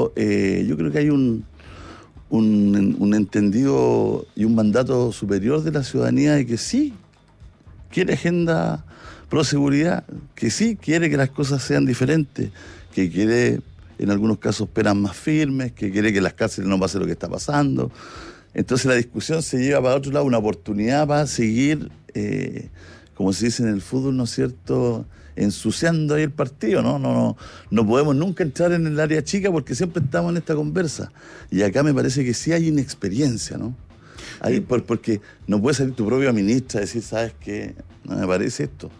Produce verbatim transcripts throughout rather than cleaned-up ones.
pero eh, yo creo que hay un, un, un entendido y un mandato superior de la ciudadanía de que sí quiere agenda pro seguridad, que sí quiere que las cosas sean diferentes, que quiere en algunos casos penas más firmes, que quiere que en las cárceles no pase lo que está pasando. Entonces la discusión se lleva para otro lado, una oportunidad para seguir, eh, como se dice en el fútbol, ¿no es cierto?, ensuciando ahí el partido, ¿no? No, no, no podemos nunca entrar en el área chica porque siempre estamos en esta conversa. Y acá me parece que sí hay inexperiencia, ¿no? Hay, por, porque no puede salir tu propia ministra a decir, ¿sabes qué? No me parece esto.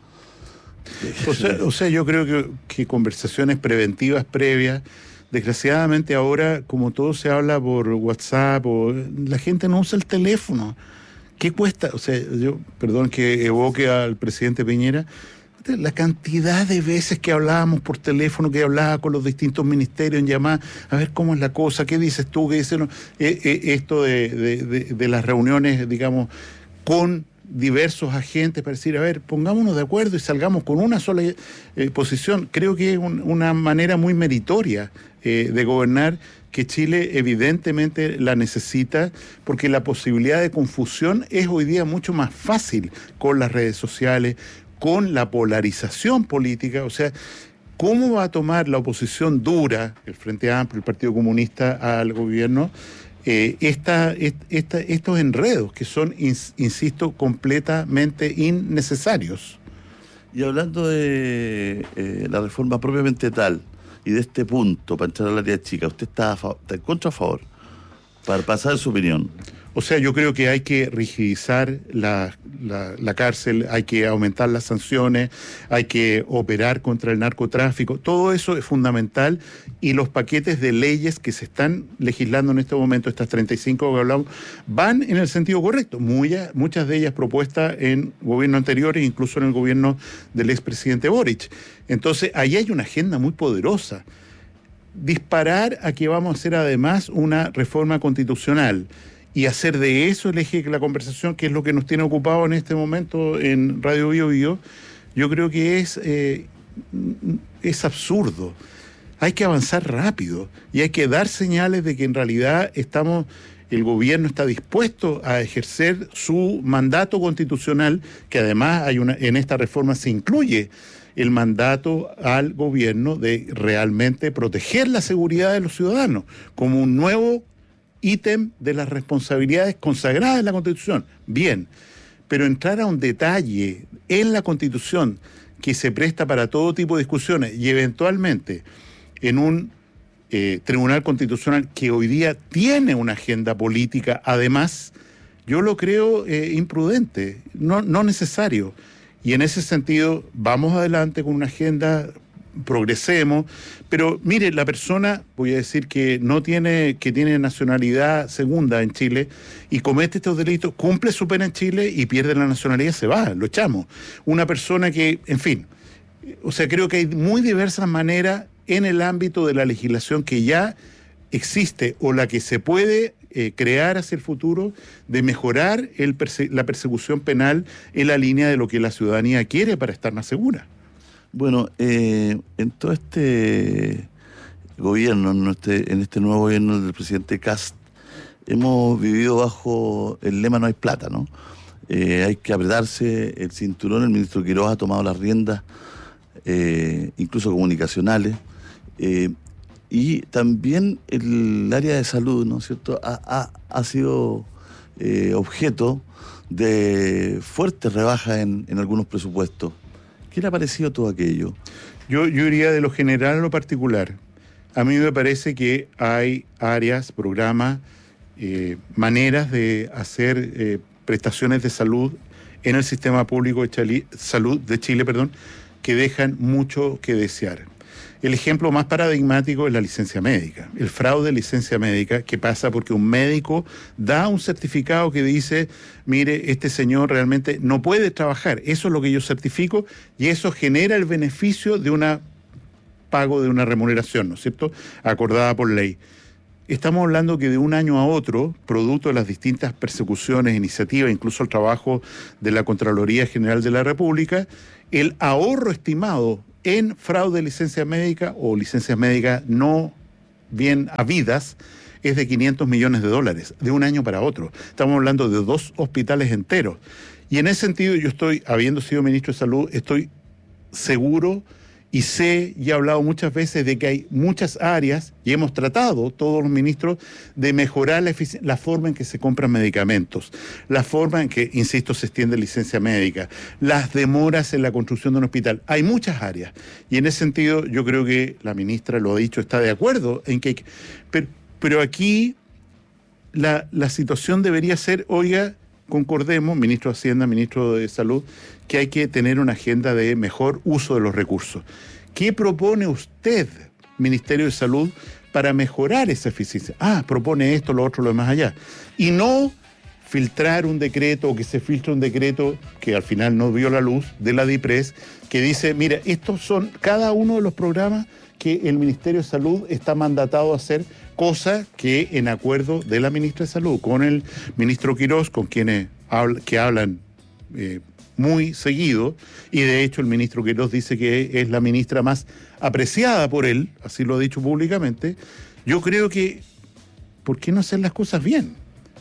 O sea, o sea yo creo que, que conversaciones preventivas previas, desgraciadamente ahora, como todo se habla por WhatsApp, o, la gente no usa el teléfono. ¿Qué cuesta? O sea, yo, perdón que evoque al presidente Piñera, la cantidad de veces que hablábamos por teléfono, que hablaba con los distintos ministerios en llamada, a ver cómo es la cosa, qué dices tú, qué dices no? eh, eh, esto de, de, de, de las reuniones, digamos, con diversos agentes para decir, a ver, pongámonos de acuerdo y salgamos con una sola eh, posición. Creo que es un, una manera muy meritoria eh, de gobernar, que Chile evidentemente la necesita, porque la posibilidad de confusión es hoy día mucho más fácil con las redes sociales, con la polarización política. O sea, ¿cómo va a tomar la oposición dura, el Frente Amplio, el Partido Comunista al gobierno, eh, esta, esta, estos enredos que son, ins, insisto, completamente innecesarios? Y hablando de eh, la reforma propiamente tal, y de este punto, para entrar al área chica, ¿usted está, a favor, está en contra o a favor? Para pasar su opinión. O sea, yo creo que hay que rigidizar la, la, la cárcel, hay que aumentar las sanciones, hay que operar contra el narcotráfico. Todo eso es fundamental, y los paquetes de leyes que se están legislando en este momento, estas treinta y cinco que hablamos, van en el sentido correcto. Muy, muchas de ellas propuestas en gobiernos anteriores, incluso en el gobierno del expresidente Boric. Entonces, ahí hay una agenda muy poderosa. Disparar a que vamos a hacer además una reforma constitucional y hacer de eso el eje de la conversación, que es lo que nos tiene ocupado en este momento en Radio Bio Bio, yo creo que es, eh, es absurdo. Hay que avanzar rápido y hay que dar señales de que en realidad estamos, el gobierno está dispuesto a ejercer su mandato constitucional, que además hay una, en esta reforma se incluye el mandato al gobierno de realmente proteger la seguridad de los ciudadanos como un nuevo ítem de las responsabilidades consagradas en la Constitución. Bien, pero entrar a un detalle en la Constitución que se presta para todo tipo de discusiones y eventualmente en un eh, Tribunal Constitucional que hoy día tiene una agenda política, además, yo lo creo eh, imprudente, no, no necesario. Y en ese sentido, vamos adelante con una agenda, progresemos, pero mire, la persona, voy a decir que no tiene, que tiene nacionalidad segunda en Chile y comete estos delitos, cumple su pena en Chile y pierde la nacionalidad, se va, lo echamos. Una persona que, en fin, o sea, creo que hay muy diversas maneras en el ámbito de la legislación que ya existe o la que se puede eh, crear hacia el futuro, de mejorar el perse- la persecución penal en la línea de lo que la ciudadanía quiere para estar más segura. Bueno, eh, en todo este gobierno, en este, en este nuevo gobierno del presidente Kast, hemos vivido bajo el lema no hay plata, ¿no? Eh, hay que apretarse el cinturón. El ministro Quiroga ha tomado las riendas, eh, incluso comunicacionales, eh, y también el área de salud, ¿no es cierto?, ha, ha, ha sido eh, objeto de fuertes rebajas en, en algunos presupuestos. ¿Qué le ha parecido todo aquello? Yo, yo iría de lo general a lo particular. A mí me parece que hay áreas, programas, eh, maneras de hacer eh, prestaciones de salud en el sistema público de Chile, salud de Chile, perdón, que dejan mucho que desear. El ejemplo más paradigmático es la licencia médica, el fraude de licencia médica, que pasa porque un médico da un certificado que dice, mire, este señor realmente no puede trabajar, eso es lo que yo certifico, y eso genera el beneficio de un pago de una remuneración, ¿no es cierto?, acordada por ley. Estamos hablando que de un año a otro, producto de las distintas persecuciones, iniciativas, incluso el trabajo de la Contraloría General de la República, el ahorro estimado en fraude de licencia médica o licencias médicas no bien habidas es de quinientos millones de dólares, de un año para otro. Estamos hablando de dos hospitales enteros. Y en ese sentido yo estoy, habiendo sido ministro de Salud, estoy seguro y sé y he hablado muchas veces de que hay muchas áreas, y hemos tratado, todos los ministros, de mejorar la, efic- la forma en que se compran medicamentos, la forma en que, insisto, se extiende licencia médica, las demoras en la construcción de un hospital. Hay muchas áreas. Y en ese sentido yo creo que la ministra lo ha dicho, está de acuerdo en que... Pero, pero aquí la, la situación debería ser, oiga, concordemos, ministro de Hacienda, ministro de Salud, que hay que tener una agenda de mejor uso de los recursos. ¿Qué propone usted, Ministerio de Salud, para mejorar esa eficiencia? Ah, propone esto, lo otro, lo demás allá. Y no filtrar un decreto o que se filtre un decreto que al final no vio la luz de la DIPRES, que dice, mira, estos son cada uno de los programas que el Ministerio de Salud está mandatado a hacer, cosa que en acuerdo de la ministra de Salud, con el ministro Quirós, con quienes habla, que hablan eh, muy seguido, y de hecho el ministro Quirós dice que es la ministra más apreciada por él, así lo ha dicho públicamente. Yo creo que, ¿por qué no hacer las cosas bien?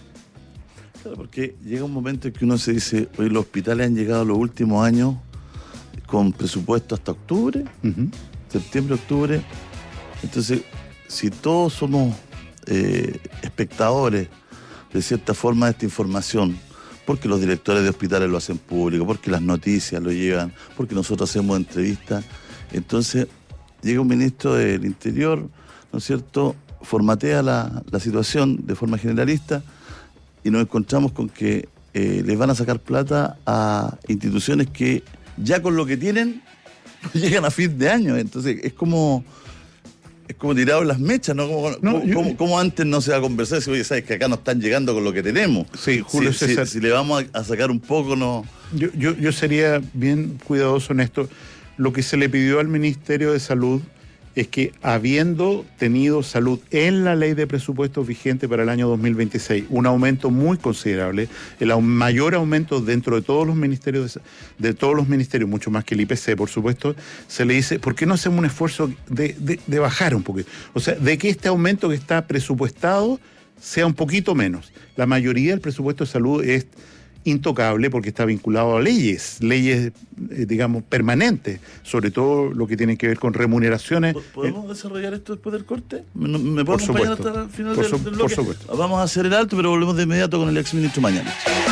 Claro, porque llega un momento en que uno se dice, hoy los hospitales han llegado los últimos años con presupuesto hasta octubre, uh-huh. septiembre, octubre. Entonces, si todos somos eh, espectadores de cierta forma de esta información, porque los directores de hospitales lo hacen público, porque las noticias lo llevan, porque nosotros hacemos entrevistas, entonces llega un ministro del Interior, ¿no es cierto?, formatea la, la situación de forma generalista y nos encontramos con que eh, les van a sacar plata a instituciones que ya con lo que tienen no llegan a fin de año. Entonces es como es como tirado en las mechas, ¿no? Como, no como, yo, como, como antes no se va a conversar, si oye, sabes que acá no están llegando con lo que tenemos. Sí, Julio si, César. Si, si le vamos a, a sacar un poco, no. Yo, yo, yo sería bien cuidadoso en esto. Lo que se le pidió al Ministerio de Salud es que, habiendo tenido salud en la ley de presupuestos vigente para el año dos mil veintiséis, un aumento muy considerable, el mayor aumento dentro de todos los ministerios, de, de todos los ministerios, mucho más que el I P C, por supuesto, se le dice, ¿por qué no hacemos un esfuerzo de, de, de bajar un poquito? O sea, de que este aumento que está presupuestado sea un poquito menos. La mayoría del presupuesto de salud es intocable porque está vinculado a leyes, leyes, eh, digamos, permanentes, sobre todo lo que tiene que ver con remuneraciones. ¿Podemos eh, desarrollar esto después del corte? ¿Me, me puedo por acompañar supuesto, hasta el final por del, su, del Por bloque? supuesto. Vamos a hacer el alto, pero volvemos de inmediato con el exministro Mañalich.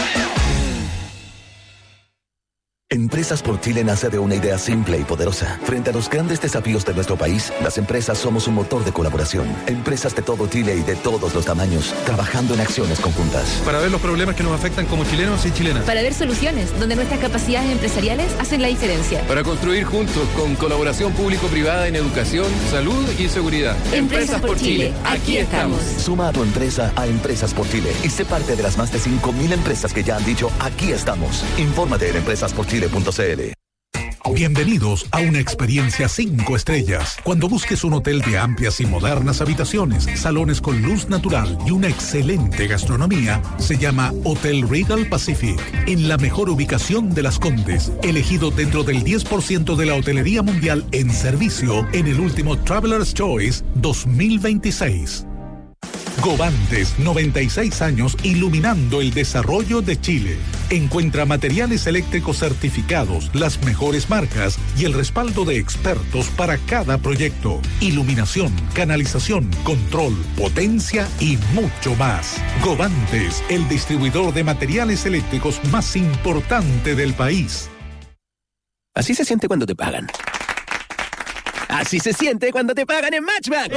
Empresas por Chile nace de una idea simple y poderosa. Frente a los grandes desafíos de nuestro país, las empresas somos un motor de colaboración. Empresas de todo Chile y de todos los tamaños, trabajando en acciones conjuntas. Para ver los problemas que nos afectan como chilenos y chilenas. Para ver soluciones donde nuestras capacidades empresariales hacen la diferencia. Para construir juntos con colaboración público-privada en educación, salud y seguridad. Empresas, Empresas por Chile, Chile. Aquí estamos. Suma a tu empresa a Empresas por Chile y sé parte de las más de cinco mil empresas que ya han dicho aquí estamos. Infórmate en empresas por chile punto c l. Bienvenidos a una experiencia cinco estrellas. Cuando busques un hotel de amplias y modernas habitaciones, salones con luz natural y una excelente gastronomía, se llama Hotel Regal Pacific, en la mejor ubicación de Las Condes, elegido dentro del diez por ciento de la hotelería mundial en servicio en el último Traveler's Choice dos mil veintiséis. Govantes, noventa y seis años iluminando el desarrollo de Chile. Encuentra materiales eléctricos certificados, las mejores marcas y el respaldo de expertos para cada proyecto. Iluminación, canalización, control, potencia y mucho más. Govantes, el distribuidor de materiales eléctricos más importante del país. Así se siente cuando te pagan. Así se siente cuando te pagan en Matchbank.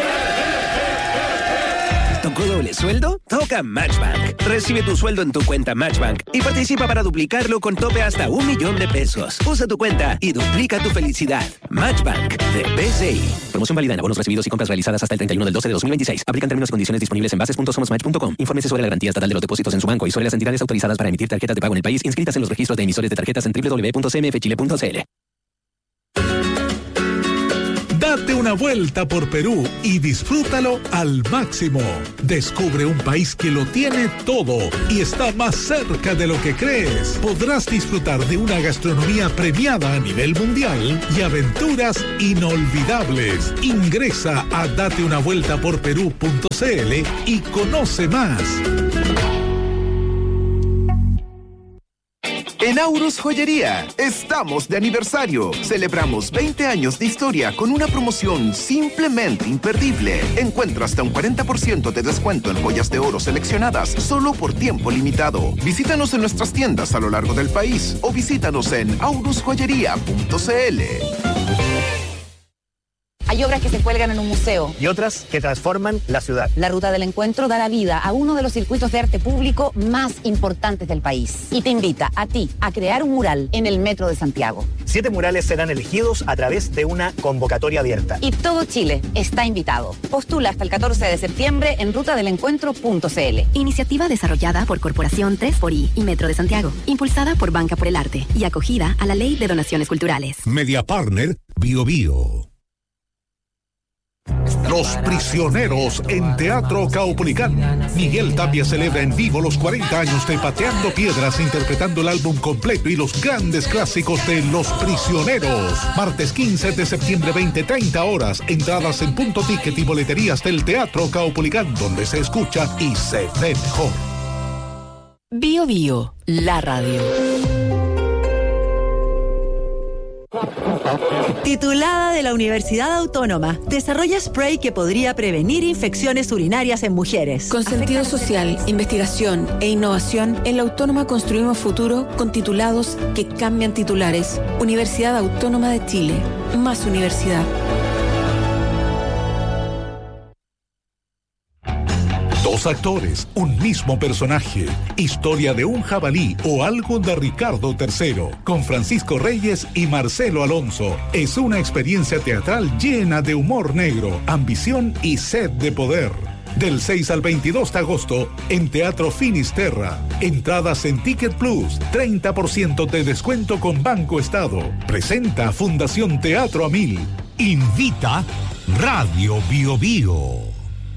¿Tocó doble sueldo? Toca Matchbank. Recibe tu sueldo en tu cuenta Matchbank y participa para duplicarlo con tope hasta un millón de pesos. Usa tu cuenta y duplica tu felicidad. Matchbank de B C I. Promoción válida en abonos recibidos y compras realizadas hasta el treinta y uno del doce de dos mil veintiséis. Aplican términos y condiciones disponibles en bases punto somos match punto com. Infórmese sobre la garantía estatal de los depósitos en su banco y sobre las entidades autorizadas para emitir tarjetas de pago en el país inscritas en los registros de emisores de tarjetas en doble u doble u doble u punto c m f chile punto c l. Date una vuelta por Perú y disfrútalo al máximo. Descubre un país que lo tiene todo y está más cerca de lo que crees. Podrás disfrutar de una gastronomía premiada a nivel mundial y aventuras inolvidables. Ingresa a date una vuelta por perú punto c l y conoce más. En Aurus Joyería, estamos de aniversario. Celebramos veinte años de historia con una promoción simplemente imperdible. Encuentra hasta un cuarenta por ciento de descuento en joyas de oro seleccionadas solo por tiempo limitado. Visítanos en nuestras tiendas a lo largo del país o visítanos en aurus joyería punto c l. Hay obras que se cuelgan en un museo. Y otras que transforman la ciudad. La Ruta del Encuentro dará vida a uno de los circuitos de arte público más importantes del país. Y te invita a ti a crear un mural en el Metro de Santiago. Siete murales serán elegidos a través de una convocatoria abierta. Y todo Chile está invitado. Postula hasta el catorce de septiembre en ruta del encuentro punto c l. Iniciativa desarrollada por Corporación tres por I y Metro de Santiago. Impulsada por Banca por el Arte y acogida a la Ley de Donaciones Culturales. Media Partner Bio Bio. Los Prisioneros en Teatro Caupolicán. Miguel Tapia celebra en vivo los cuarenta años de Pateando Piedras, interpretando el álbum completo y los grandes clásicos de Los Prisioneros. Martes quince de septiembre, veinte treinta horas. Entradas en Punto Ticket y boleterías del Teatro Caupolicán, donde se escucha y se ve mejor. Bio Bio, la radio. Titulada de la Universidad Autónoma, desarrolla spray que podría prevenir infecciones urinarias en mujeres. Con sentido social, investigación e innovación, en la Autónoma construimos futuro con titulados que cambian titulares. Universidad Autónoma de Chile. Más universidad. Dos actores, un mismo personaje. Historia de un jabalí o algo de Ricardo tercero. Con Francisco Reyes y Marcelo Alonso. Es una experiencia teatral llena de humor negro, ambición y sed de poder. Del seis al veintidós de agosto en Teatro Finisterra. Entradas en Ticket Plus. treinta por ciento de descuento con Banco Estado. Presenta Fundación Teatro a Mil. Invita Radio Bio Bio.